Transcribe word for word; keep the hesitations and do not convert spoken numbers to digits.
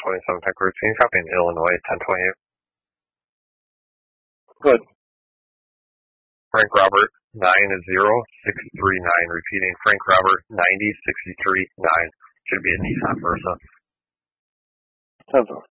twenty-seven ten group. Can you copy in Illinois ten twenty-eight? Good. Frank Robert nine zero six three nine. Repeating, Frank Robert ninety sixty-three nine. Should be a Nissan Versa. ten four.